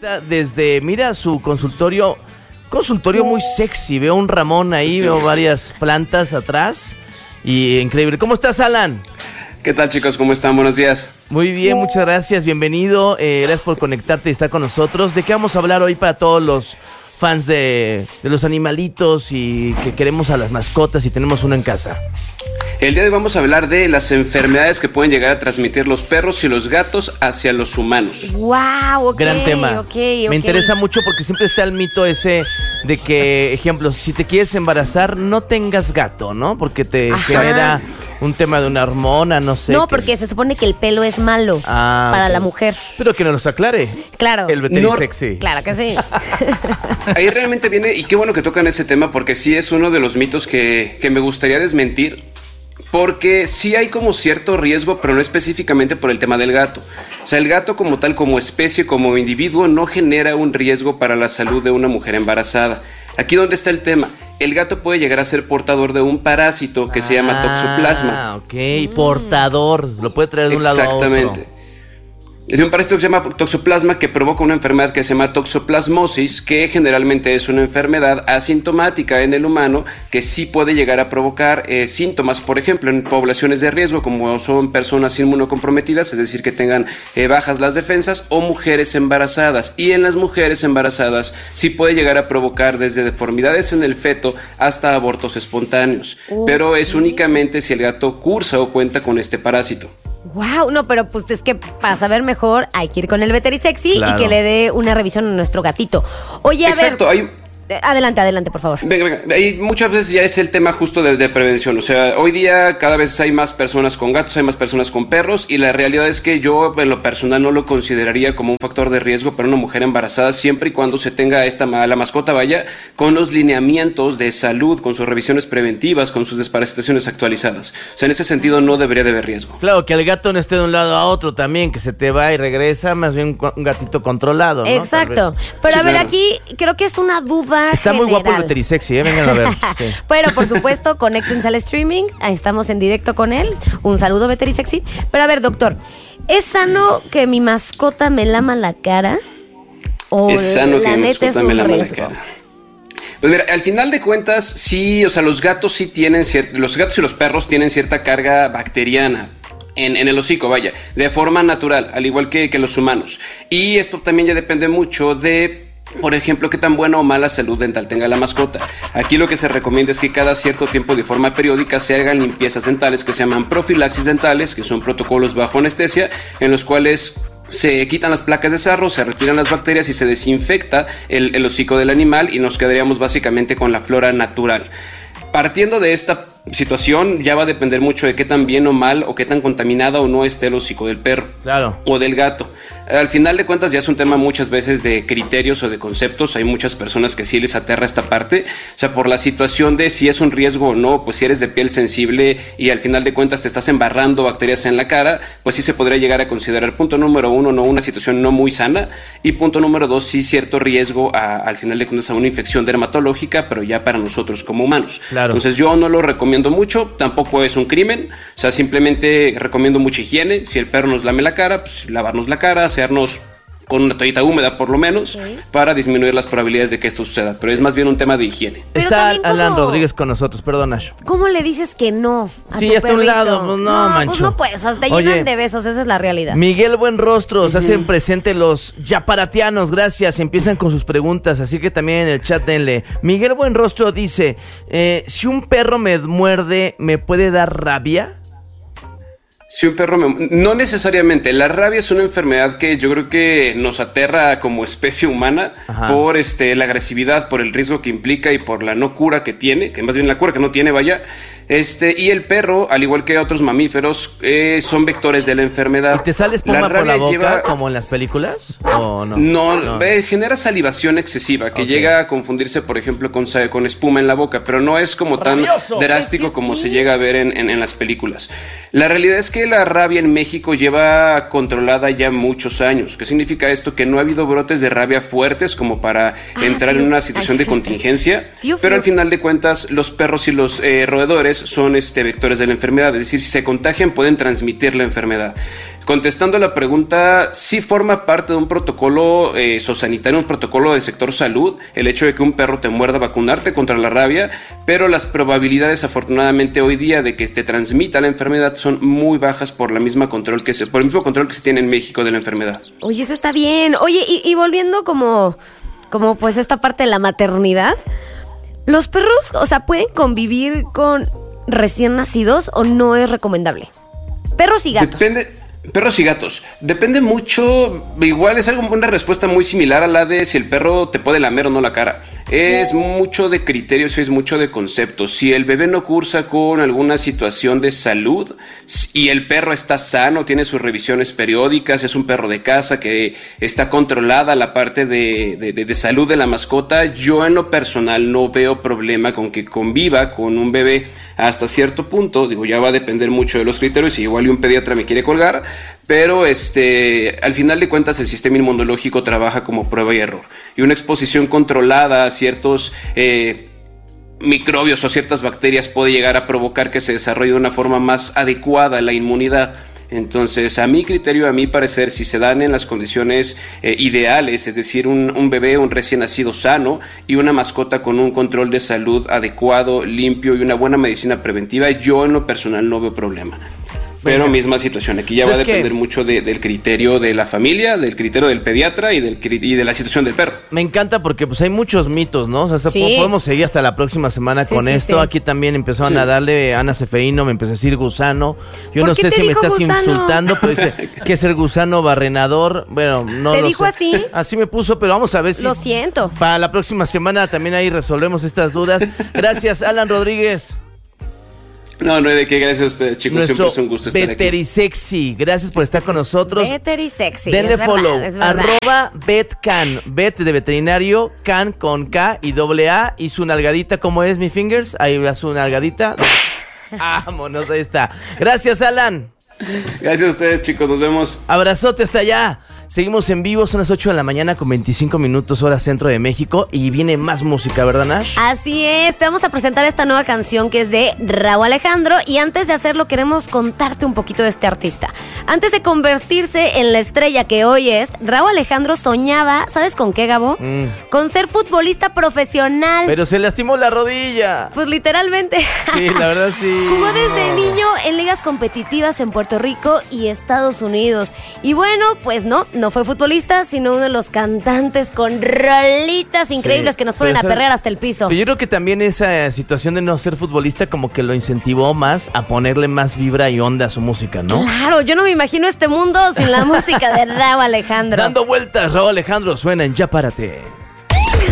conecta desde, mira, su consultorio muy sexy. Veo un Ramón ahí, veo varias plantas atrás y increíble. ¿Cómo estás, Alan? ¿Qué tal, chicos? ¿Cómo están? Buenos días. Muy bien, muchas gracias, bienvenido. Gracias por conectarte y estar con nosotros. ¿De qué vamos a hablar hoy para todos los fans de los animalitos y que queremos a las mascotas y tenemos uno en casa? El día de hoy vamos a hablar de las enfermedades que pueden llegar a transmitir los perros y los gatos hacia los humanos. ¡Wow! Okay, gran tema. Okay. Me interesa mucho porque siempre está el mito ese de que, ejemplo, si te quieres embarazar, no tengas gato, ¿no? Porque te genera un tema de una hormona, no sé. No, porque se supone que el pelo es malo para la mujer. Pero que nos aclare. Claro. El veterisexy. Claro que sí. Ahí realmente viene, y qué bueno que tocan ese tema, porque sí es uno de los mitos que me gustaría desmentir. Porque sí hay como cierto riesgo, pero no específicamente por el tema del gato. O sea, el gato como tal, como especie, como individuo, no genera un riesgo para la salud de una mujer embarazada. Aquí donde está el tema. El gato puede llegar a ser portador de un parásito que se llama toxoplasma. Ah, ok, portador. Lo puede traer de un lado a otro. Exactamente. Es un parásito que se llama toxoplasma que provoca una enfermedad que se llama toxoplasmosis, que generalmente es una enfermedad asintomática en el humano que sí puede llegar a provocar síntomas, por ejemplo, en poblaciones de riesgo como son personas inmunocomprometidas, es decir, que tengan bajas las defensas, o mujeres embarazadas. Y en las mujeres embarazadas sí puede llegar a provocar desde deformidades en el feto hasta abortos espontáneos, pero es únicamente si el gato cursa o cuenta con este parásito. Wow, no, pero pues es que para saber mejor hay que ir con el veterisexy y que le dé una revisión a nuestro gatito. Oye, Exacto, Adelante, por favor. Venga. Y muchas veces ya es el tema justo de prevención. O sea, hoy día cada vez hay más personas con gatos, hay más personas con perros, y la realidad es que yo en lo personal no lo consideraría como un factor de riesgo para una mujer embarazada, siempre y cuando se tenga la mascota vaya con los lineamientos de salud, con sus revisiones preventivas, con sus desparasitaciones actualizadas. O sea, en ese sentido no debería de haber riesgo. Claro, que el gato no esté de un lado a otro también, que se te va y regresa, más bien un gatito controlado, ¿no? Exacto. Pero sí, a ver, aquí creo que es una duda Está general. muy guapo el veterisexy, vengan a ver. Sí. Pero por supuesto, conéctense al streaming. Ahí estamos en directo con él. Un saludo, veterisexy. Pero a ver, doctor, ¿es sano que mi mascota me lama la cara? ¿O es sano que mi mascota me lama la riesgo? cara? Pues mira, al final de cuentas, sí, o sea, los gatos sí tienen los gatos y los perros tienen cierta carga bacteriana en el hocico, vaya, de forma natural, al igual que los humanos. Y esto también ya depende mucho de, por ejemplo, qué tan buena o mala salud dental tenga la mascota. Aquí lo que se recomienda es que cada cierto tiempo, de forma periódica, se hagan limpiezas dentales que se llaman profilaxis dentales, que son protocolos bajo anestesia, en los cuales se quitan las placas de sarro, se retiran las bacterias y se desinfecta el hocico del animal, y nos quedaríamos básicamente con la flora natural. Partiendo de esta situación, ya va a depender mucho de qué tan bien o mal o qué tan contaminada o no esté el hocico del perro, claro, o del gato. Al final de cuentas ya es un tema muchas veces de criterios o de conceptos. Hay muchas personas que sí les aterra esta parte, o sea, por la situación de si es un riesgo o no. Pues si eres de piel sensible y al final de cuentas te estás embarrando bacterias en la cara, pues sí se podría llegar a considerar, punto número 1, no una situación no muy sana, y punto número 2, sí cierto riesgo al final de cuentas a una infección dermatológica, pero ya para nosotros como humanos. Claro. Entonces yo no lo recomiendo mucho, tampoco es un crimen, o sea, simplemente recomiendo mucha higiene. Si el perro nos lame la cara, pues lavarnos la cara, asearnos con una toallita húmeda por lo menos, para disminuir las probabilidades de que esto suceda, pero es más bien un tema de higiene. Pero está también Alan Rodríguez con nosotros, perdón, Ash. ¿Cómo le dices que no a Sí, tu hasta un perrito? lado, pues no, mancho. Pues no puedes, hasta Oye, llenan de besos, esa es la realidad. Miguel Buenrostro, se hacen presente los yaparatianos, gracias, empiezan con sus preguntas, así que también en el chat denle. Miguel Buenrostro dice, si un perro me muerde, ¿me puede dar rabia? Si un perro no necesariamente. La rabia es una enfermedad que yo creo que nos aterra como especie humana. Ajá. Por la agresividad, por el riesgo que implica y por la no cura que tiene, que más bien la cura que no tiene, vaya. Y el perro, al igual que otros mamíferos, son vectores de la enfermedad. ¿Y te sale espuma por la boca como en las películas? ¿O no? No. Genera salivación excesiva que llega a confundirse, por ejemplo, con espuma en la boca, pero no es como tan drástico como se llega a ver en las películas. La realidad es que la rabia en México lleva controlada ya muchos años. ¿Qué significa esto? Que no ha habido brotes de rabia fuertes como para entrar en una situación de contingencia, pero al final de cuentas los perros y los roedores son vectores de la enfermedad, es decir, si se contagian pueden transmitir la enfermedad. contestando la pregunta, sí forma parte de un protocolo sociosanitario, un protocolo del sector salud, el hecho de que un perro te muerda, vacunarte contra la rabia, pero las probabilidades afortunadamente hoy día de que te transmita la enfermedad son muy bajas por el mismo control que se tiene en México de la enfermedad. Oye, eso está bien. Oye, y volviendo como pues esta parte de la maternidad, ¿los perros, o sea, pueden convivir con recién nacidos o no es recomendable? Perros y gatos. Perros y gatos. Depende mucho, igual es una respuesta muy similar a la de si el perro te puede lamer o no la cara. Es mucho de criterios, es mucho de conceptos. Si el bebé no cursa con alguna situación de salud y el perro está sano, tiene sus revisiones periódicas, es un perro de casa que está controlada la parte de salud de la mascota, yo en lo personal no veo problema con que conviva con un bebé hasta cierto punto. Digo, ya va a depender mucho de los criterios y igual un pediatra me quiere colgar, pero al final de cuentas el sistema inmunológico trabaja como prueba y error, y una exposición controlada a ciertos microbios o ciertas bacterias puede llegar a provocar que se desarrolle de una forma más adecuada la inmunidad. Entonces, a mi criterio, a mi parecer, si se dan en las condiciones ideales, es decir, un bebé, un recién nacido sano y una mascota con un control de salud adecuado, limpio y una buena medicina preventiva, yo en lo personal no veo problema. Pero misma situación, aquí ya va a depender mucho del criterio de la familia, del criterio del pediatra y de la situación del perro. Me encanta porque pues hay muchos mitos, ¿no? O sea, podemos seguir hasta la próxima semana con esto. Aquí también empezaron a darle Ana Seferino, me empezó a decir gusano. Yo no sé si me estás insultando, pero dice que es el gusano barrenador. Bueno, no ¿Te lo dijo sé. así? Así me puso, pero vamos a ver si... Lo siento. Para la próxima semana también ahí resolvemos estas dudas. Gracias, Alan Rodríguez. No hay de qué, gracias a ustedes, chicos. Nuestro siempre es un gusto estar aquí. Veterisexy, gracias por estar con nosotros. Veterisexy. Denle follow, verdad. @betcan, bet de veterinario, can con K y AA, y su nalgadita, ¿cómo es, mi fingers? Ahí va su nalgadita. Vámonos, ahí está. Gracias, Alan. Gracias a ustedes, chicos, nos vemos. Abrazote hasta allá. Seguimos en vivo, son las 8 de la mañana con 25 minutos hora centro de México y viene más música, ¿verdad, Nash? Así es, te vamos a presentar esta nueva canción que es de Rauw Alejandro, y antes de hacerlo queremos contarte un poquito de este artista. Antes de convertirse en la estrella que hoy es, Rauw Alejandro soñaba, ¿sabes con qué, Gabo? Con ser futbolista profesional. Pero se lastimó la rodilla. Pues literalmente. Sí, la verdad sí. Jugó desde niño en ligas competitivas en Puerto Rico y Estados Unidos. Y bueno, pues no fue futbolista, sino uno de los cantantes con rolitas increíbles que nos ponen a perrear hasta el piso. Pero yo creo que también esa situación de no ser futbolista como que lo incentivó más a ponerle más vibra y onda a su música, ¿no? Claro, yo no me imagino este mundo sin la música de Rauw Alejandro. Dando vueltas, Rauw Alejandro suena en Ya Párate.